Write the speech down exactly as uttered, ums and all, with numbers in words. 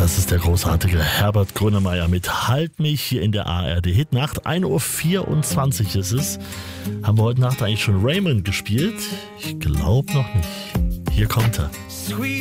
Das ist der großartige Herbert Grönemeyer mit Halt mich hier in der A R D-Hitnacht. ein Uhr vierundzwanzig ist es. Haben wir heute Nacht eigentlich schon Raymond gespielt? Ich glaube noch nicht. Hier kommt er. Sweet